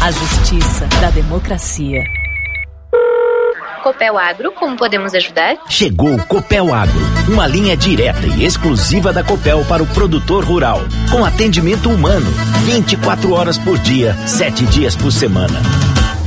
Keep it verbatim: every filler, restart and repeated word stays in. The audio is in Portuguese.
A justiça da democracia. Copel Agro, como podemos ajudar? Chegou o Copel Agro, uma linha direta e exclusiva da Copel para o produtor rural, com atendimento humano, vinte e quatro horas por dia, sete dias por semana.